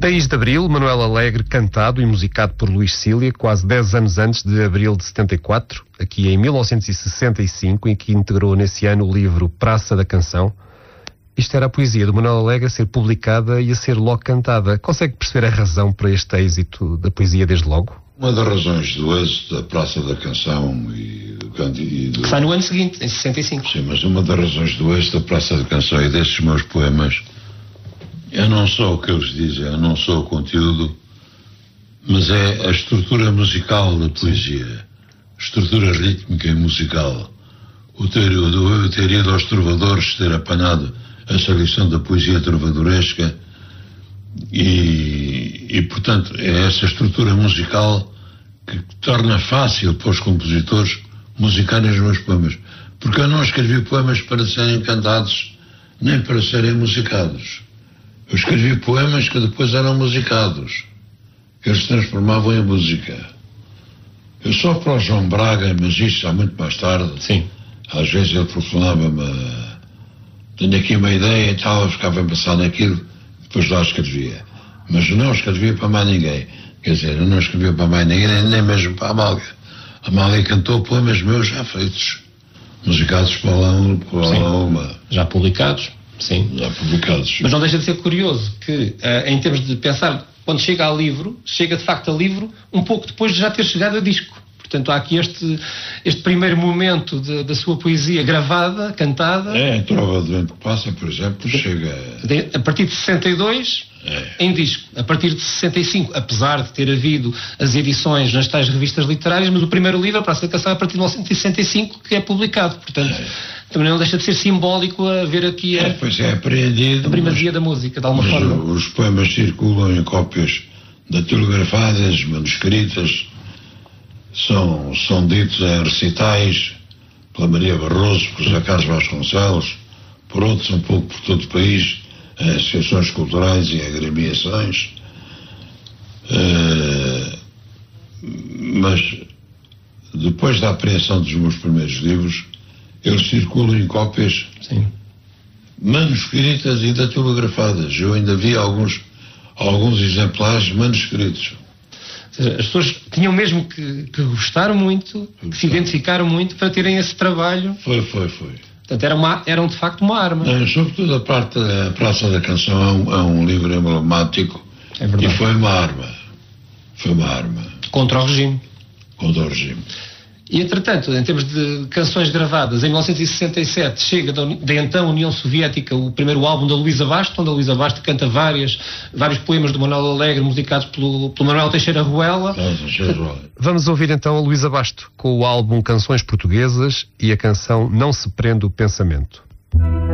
País de Abril, Manuel Alegre, cantado e musicado por Luís Cília, quase 10 anos antes de abril de 74, aqui em 1965, em que integrou nesse ano o livro Praça da Canção. Isto era a poesia do Manuel Alegre a ser publicada e a ser logo cantada. Consegue perceber a razão para este êxito da poesia desde logo? Uma das razões do êxito da Praça da Canção e do... Que sai no ano seguinte, em 65. Sim, mas uma das razões do êxito da Praça da Canção e desses meus poemas é não só o que eles dizem, é não só o conteúdo, mas é a estrutura musical da poesia, a estrutura rítmica e musical. O ter ido aos trovadores, ter apanhado essa lição da poesia trovadoresca e, portanto, é essa estrutura musical que torna fácil para os compositores musicarem os meus poemas. Porque eu não escrevi poemas para serem cantados, nem para serem musicados. Eu escrevi poemas que depois eram musicados, que eles transformavam em música. Eu só para o João Braga, mas isso já muito mais tarde. Sim. Às vezes ele telefonava-me, tenho aqui uma ideia e tal, eu ficava a pensar naquilo, depois lá escrevia. Mas não escrevia para mais ninguém. Quer dizer, eu não escrevia para mais ninguém, nem mesmo para a Amália. A Amália cantou poemas meus já feitos, musicados por uma. Já publicados. Sim. Já publicados. Mas não deixa de ser curioso que, em termos de pensar, quando chega ao livro, chega de facto a livro um pouco depois de já ter chegado a disco. Portanto, há aqui este primeiro momento da sua poesia gravada, cantada. É, a Trova de Vento que Passa, por exemplo, chega... A partir de 62, em disco. A partir de 65, apesar de ter havido as edições nas tais revistas literárias, mas o primeiro livro, a Praça da Canção, é a partir de 1965 que é publicado. Portanto... Também não deixa de ser simbólico a ver aqui pois é apreendido, a primazia da música, de alguma forma. Os poemas circulam em cópias datilografadas, manuscritas, são ditos em recitais pela Maria Barroso, por José Carlos Vasconcelos, por outros um pouco por todo o país, em associações culturais e agremiações. Mas depois da apreensão dos meus primeiros livros, eles circulam em cópias manuscritas e datilografadas. Eu ainda vi alguns exemplares manuscritos. Ou seja, as pessoas tinham mesmo que gostar muito, que se identificaram muito para terem esse trabalho. Foi. Portanto, eram de facto uma arma. Sobretudo a parte da Praça da Canção é um livro emblemático. É verdade. E foi uma arma. Foi uma arma. Contra o regime. Contra o regime. E, entretanto, em termos de canções gravadas, em 1967 chega da então União Soviética o primeiro álbum da Luísa Basto, onde a Luísa Basto canta vários poemas do Manuel Alegre, musicados pelo Manuel Teixeira Ruela. Vamos ouvir então a Luísa Basto, com o álbum Canções Portuguesas e a canção Não Se Prende o Pensamento.